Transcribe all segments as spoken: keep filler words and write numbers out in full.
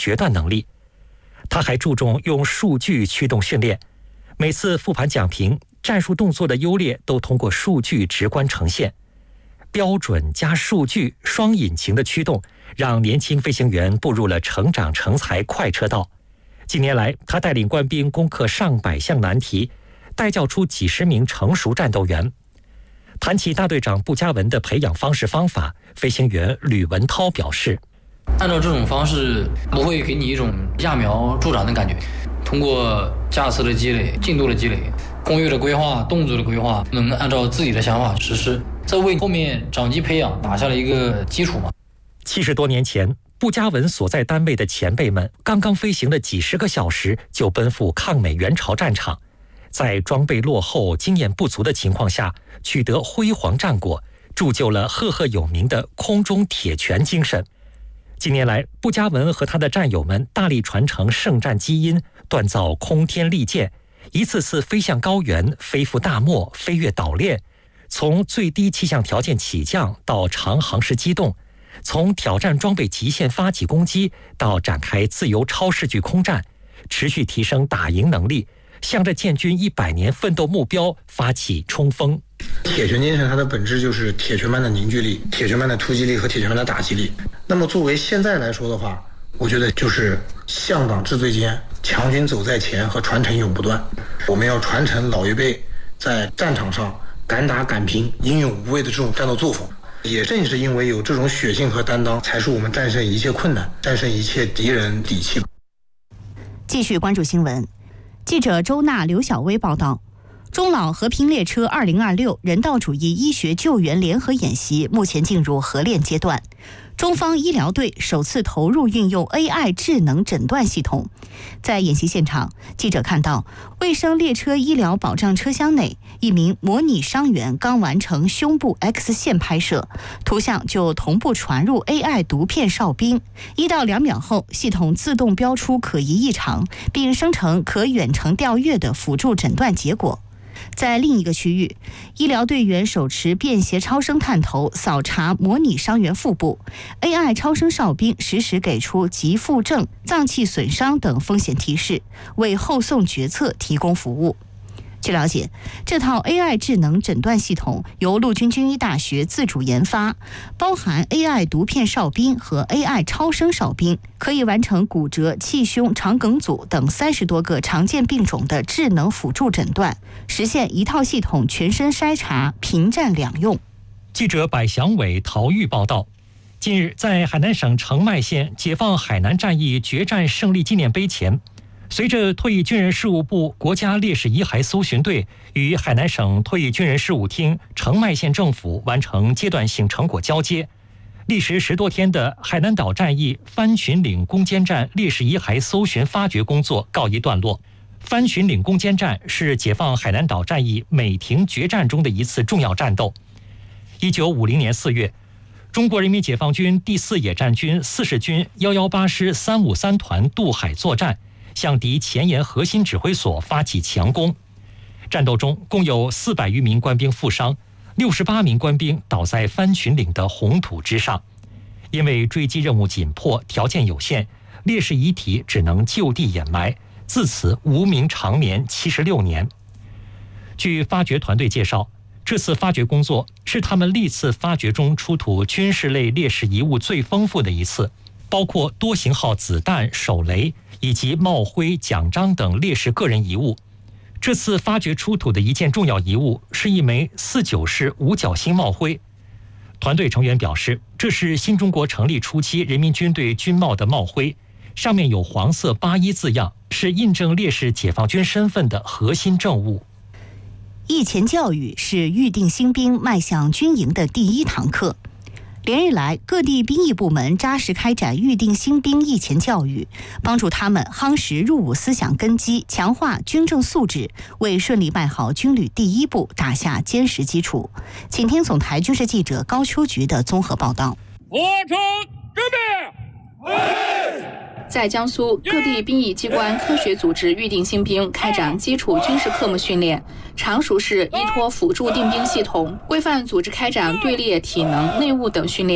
决断能力。他还注重用数据驱动训练，每次复盘讲评，战术动作的优劣都通过数据直观呈现。标准加数据双引擎的驱动，让年轻飞行员步入了成长成才快车道。近年来，他带领官兵攻克上百项难题，带教出几十名成熟战斗员。谈起大队长步佳文的培养方式方法，飞行员吕文涛表示， 按照这种方式不会给你一种揠苗助长的感觉，通过架次的积累、进度的积累、攻略的规划、动作的规划，能按照自己的想法实施，这为后面长级培养打下了一个基础嘛。 七十多年前，步佳文所在单位的前辈们刚刚飞行了几十个小时就奔赴抗美援朝战场，在装备落后、经验不足的情况下取得辉煌战果，铸就了赫赫有名的空中铁拳精神。近年来，步佳文和他的战友们大力传承圣战基因，锻造空天利剑，一次次飞向高原，飞赴大漠，飞越岛链，从最低气象条件起降到长航时机动，从挑战装备极限发起攻击到展开自由超视距空战，持续提升打赢能力，向着建军一百年奋斗目标发起冲锋。 铁拳精神它的本质就是铁拳般的凝聚力、铁拳般的突击力和铁拳般的打击力。那么作为现在来说的话，我觉得就是向党志最坚，强军走在前和传承永不断。我们要传承老一辈在战场上敢打敢拼、英勇无畏的这种战斗作风。也正是因为有这种血性和担当，才是我们战胜一切困难、战胜一切敌人底气。 继续关注新闻，记者周娜、刘晓薇报道。中老和平列车二零二六人道主义医学救援联合演习目前进入合练阶段，中方医疗队首次投入运用 A I 智能诊断系统。在演习现场，记者看到卫生列车医疗保障车厢内，一名模拟伤员刚完成胸部 X 线拍摄，图像就同步传入 A I 读片哨兵，一到两秒后，系统自动标出可疑异常，并生成可远程调阅的辅助诊断结果。在另一个区域，医疗队员手持便携超声探头扫查模拟伤员腹部， A I 超声哨兵实时给出急腹症、脏器损伤等风险提示，为后送决策提供服务。据了解，这套 A I 智能诊断系统由陆军军医大学自主研发，包含 A I 读片哨兵和 A I 超声哨兵，可以完成骨折、气胸、肠梗阻等三十多个常见病种的智能辅助诊断，实现一套系统全身筛查，平战两用。 记者柏祥伟、陶玉报道。近日，在海南省澄迈县解放海南战役决战胜利纪念碑前，随着退役军人事务部国家烈士遗骸搜寻队与海南省退役军人事务厅、澄迈县政府完成阶段性成果交接，历时十多天的海南岛战役番群岭攻坚战烈士遗骸搜寻发掘工作告一段落。番群岭攻坚战是解放海南岛战役美亭决战中的一次重要战斗。一九五零年四月，中国人民解放军第四野战军四十军一一八师三五三团渡海作战，向敌前沿核心指挥所发起强攻。战斗中共有四百余名官兵负伤，六十八名官兵倒在番群岭的红土之上。因为追击任务紧迫，条件有限，烈士遗体只能就地掩埋，自此无名长眠七十六年。据发掘团队介绍，这次发掘工作是他们历次发掘中出土军事类烈士遗物最丰富的一次，包括多型号子弹、手雷以及帽徽、奖章等烈士个人遗物。这次发掘出土的一件重要遗物是一枚四九式五角星帽徽。团队成员表示，这是新中国成立初期人民军队军帽的帽徽，上面有黄色八一字样，是印证烈士解放军身份的核心证物。 役前教育是预定新兵迈向军营的第一堂课。连日来，各地兵役部门扎实开展预定新兵役前教育，帮助他们夯实入伍思想根基，强化军政素质，为顺利迈好军旅第一步打下坚实基础。请听总台军事记者高秋菊的综合报道。 俯冲准备。 在江苏，各地兵役机关科学组织预定新兵开展基础军事科目训练，常熟视依托辅助定兵系统，规范组织开展队列、体能、内务等训练。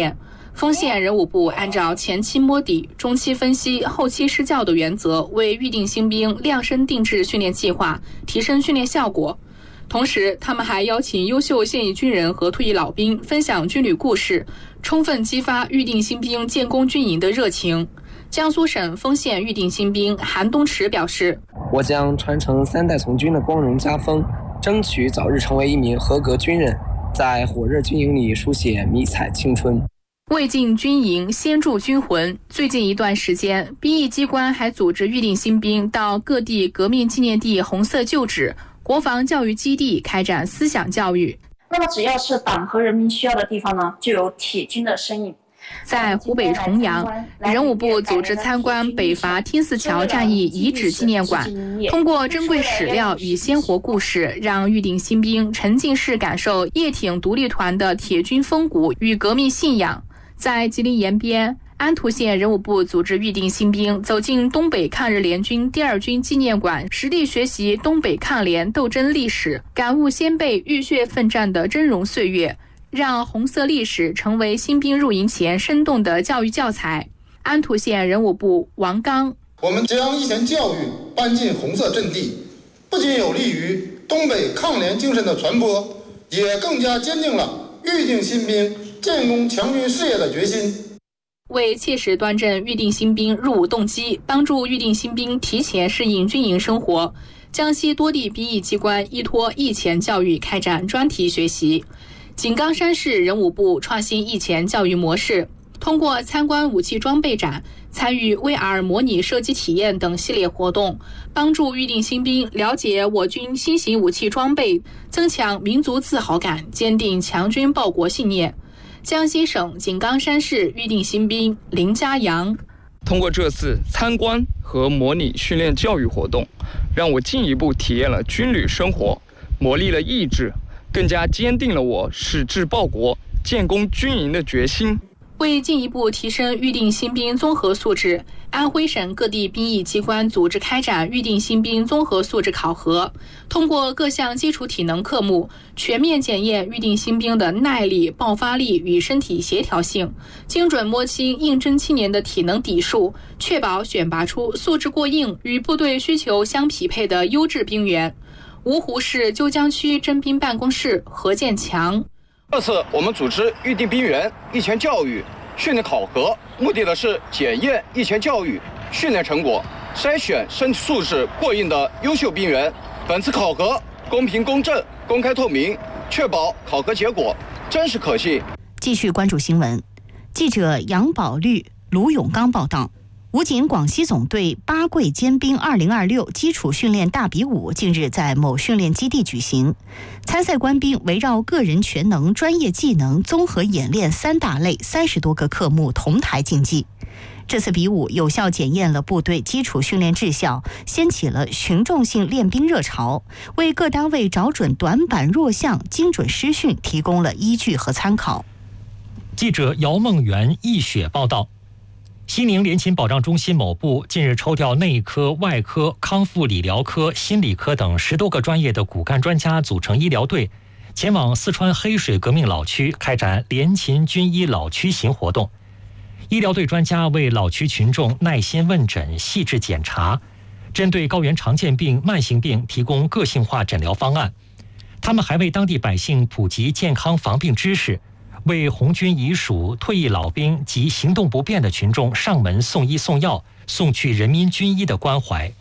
丰县人武部按照前期摸底、中期分析、后期施教的原则，为预定新兵量身定制训练计划，提升训练效果。同时，他们还邀请优秀现役军人和退役老兵分享军旅故事，充分激发预定新兵建功军营的热情。江苏省丰县预定新兵韩东池表示：“ 我将传承三代从军的光荣家风，争取早日成为一名合格军人，在火热军营里书写迷彩青春。” 未进军营，先铸军魂。最近一段时间，兵役机关还组织预定新兵到各地革命纪念地红色旧址、国防教育基地开展思想教育。 那么只要是党和人民需要的地方呢，就有铁军的身影。 在湖北重阳，人武部组织参观北伐天寺桥战役遗址纪念馆，通过珍贵史料与鲜活故事，让预定新兵沉浸式感受叶挺独立团的铁军风骨与革命信仰。在吉林延边，安图县人武部组织预定新兵走进东北抗日联军第二军纪念馆，实地学习东北抗联斗争历史，感悟先辈浴血奋战的峥嵘岁月，让红色历史成为新兵入营前生动的教育教材。安图县人武部王刚： 我们将役前教育搬进红色阵地，不仅有利于东北抗联精神的传播，也更加坚定了预定新兵建功强军事业的决心。 为切实端正预定新兵入伍动机，帮助预定新兵提前适应军营生活，江西多地兵役机关依托役前教育开展专题学习。井冈山市人武部创新役前教育模式，通过参观武器装备展、参与 V R 模拟射击体验等系列活动，帮助预定新兵了解我军新型武器装备，增强民族自豪感，坚定强军报国信念。江西省井冈山市预定新兵林家阳： 通过这次参观和模拟训练教育活动，让我进一步体验了军旅生活，磨砺了意志，更加坚定了我矢志报国、建功军营的决心。 为进一步提升预定新兵综合素质，安徽省各地兵役机关组织开展预定新兵综合素质考核，通过各项基础体能科目，全面检验预定新兵的耐力、爆发力与身体协调性，精准摸清应征青年的体能底数，确保选拔出素质过硬、与部队需求相匹配的优质兵员。芜湖市鸠江区征兵办公室何建强： 这次我们组织预定兵员役前教育训练考核，目的的是检验役前教育训练成果，筛选身体素质过硬的优秀兵员。本次考核公平公正、公开透明，确保考核结果真实可信。 继续关注新闻，记者杨宝绿、卢永刚报道。武警广西总队八桂尖兵二零二六基础训练大比武近日在某训练基地举行，参赛官兵围绕个人全能、专业技能综合演练三大类三十多个科目同台竞技。这次比武有效检验了部队基础训练质效，掀起了群众性练兵热潮，为各单位找准短板弱项、精准施训提供了依据和参考。 记者姚梦圆、易雪报道。西宁联勤保障中心某部近日抽调内科、外科、康复理疗科、心理科等十多个专业的骨干专家组成医疗队，前往四川黑水革命老区开展联勤军医老区行活动。医疗队专家为老区群众耐心问诊、细致检查，针对高原常见病、慢性病提供个性化诊疗方案。他们还为当地百姓普及健康防病知识，为红军遗属、退役老兵及行动不便的群众上门送医送药，送去人民军医的关怀。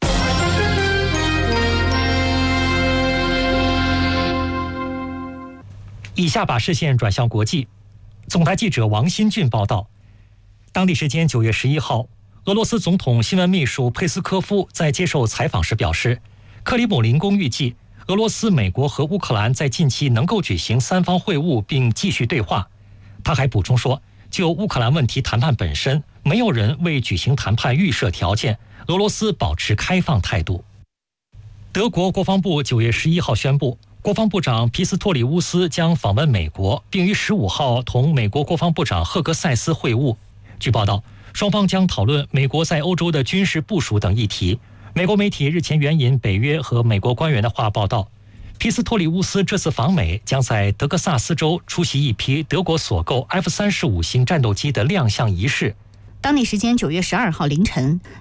以下把视线转向国际，总台记者王新俊报道。当地时间九月十一号，俄罗斯总统新闻秘书佩斯科夫在接受采访时表示，克里姆林宫预计俄罗斯、美国和乌克兰在近期能够举行三方会晤并继续对话。他还补充说，就乌克兰问题谈判本身，没有人为举行谈判预设条件，俄罗斯保持开放态度。德国国防部九月十一号宣布，国防部长皮斯托里乌斯将访问美国，并于十五号同美国国防部长赫格塞斯会晤。据报道，双方将讨论美国在欧洲的军事部署等议题。美国媒体日前援引北约和美国官员的话报道， 皮斯托里乌斯这次访美将在德克萨斯州出席一批德国所购 F 三十五型战斗机的亮相仪式。 当地时间九月十二号凌晨，